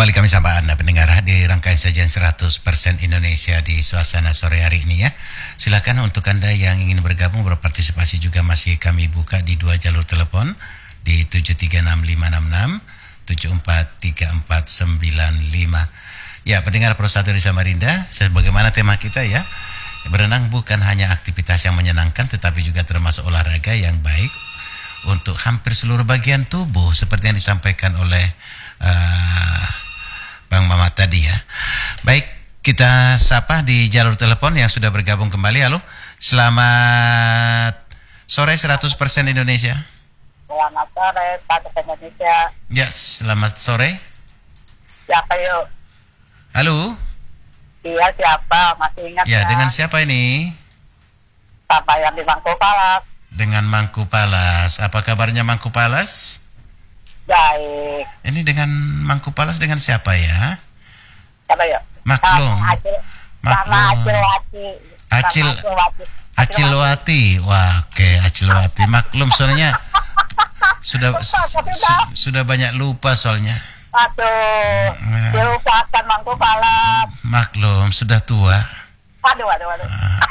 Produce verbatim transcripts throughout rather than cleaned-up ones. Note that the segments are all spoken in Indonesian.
Kembali kami sapa Anda pendengar di rangkaian sajian seratus persen Indonesia di suasana sore hari ini ya. Silakan untuk Anda yang ingin bergabung berpartisipasi juga masih kami buka di dua jalur telepon di tujuh tiga enam lima enam enam, tujuh empat tiga empat sembilan lima. Ya, pendengar Pro satu di Samarinda, sebagaimana tema kita ya, berenang bukan hanya aktivitas yang menyenangkan tetapi juga termasuk olahraga yang baik untuk hampir seluruh bagian tubuh seperti yang disampaikan oleh Uh, Bang Mamat tadi ya. Baik, kita sapa di jalur telepon yang sudah bergabung kembali. Halo, selamat sore seratus persen Indonesia. Selamat sore seratus persen Indonesia. Ya, selamat sore. Siapa yuk? Halo. Iya, siapa? Masih ingat ya? Ya, kan? dengan siapa ini? Siapa yang di Mangku Palas? Dengan Mangku Palas. Apa kabarnya Mangku Palas? Baik. Ini dengan Mangku Palas dengan siapa ya? Siapa ya? Maklum. Acil, Maklum. Sama Acilwati. Acil. Acilwati. Wah, oke, okay. Acilwati. Maklum soalnya sudah su, su, sudah banyak lupa soalnya. Aduh. Nah. Dilupakan Mangku Palas. Maklum, sudah tua. Aduh, aduh, aduh. Uh, uh.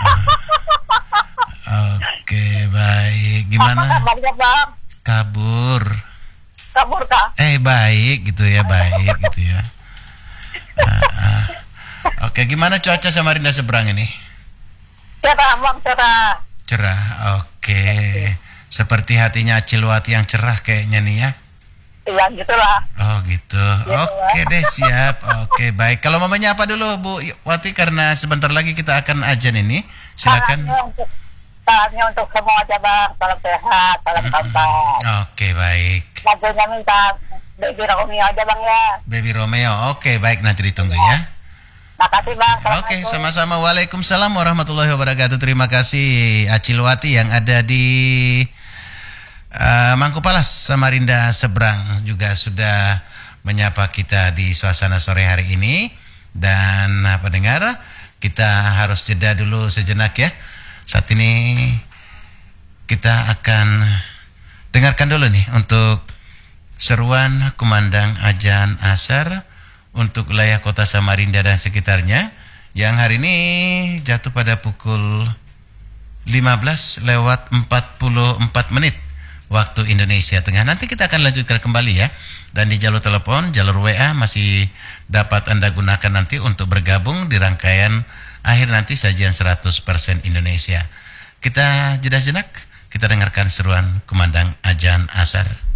Oke, okay, baik. Gimana? Apa kabarnya, Bang? Kabur. Kabur kah? Eh baik gitu ya, baik gitu ya. Nah, uh. Oke, gimana cuaca Samarinda seberang ini? Cerah, Bang, cerah. Cerah, oke. Seperti hatinya Acilwati yang cerah kayaknya nih ya. Iya, gitulah. Oh gitu. gitu oke lah. Deh, siap. Oke, baik. Kalau mamanya apa dulu Bu Wati, karena sebentar lagi kita akan ajan ini. Silakan. Salamnya untuk semua aja Bang, salam sehat, salam tampan. Oke, baik. Lagunya minta Baby Romeo aja Bang ya. Baby Romeo, oke baik, nanti ditunggu ya. Makasih Bang. Oke, sama-sama. Waalaikumsalam warahmatullahi wabarakatuh. Terima kasih Acilwati yang ada di uh, Mangku Palas, Samarinda seberang, juga sudah menyapa kita di suasana sore hari ini. Dan uh, pendengar, kita harus jeda dulu sejenak ya. Saat ini kita akan dengarkan dulu nih untuk seruan kumandang azan asar untuk wilayah kota Samarinda dan sekitarnya yang hari ini jatuh pada pukul lima belas lewat empat puluh empat menit waktu Indonesia Tengah. Nanti kita akan lanjutkan kembali ya. Dan di jalur telepon, jalur W A masih dapat Anda gunakan nanti untuk bergabung di rangkaian akhir nanti sajian seratus persen Indonesia. Kita jeda jenak, kita dengarkan seruan kumandang azan asar.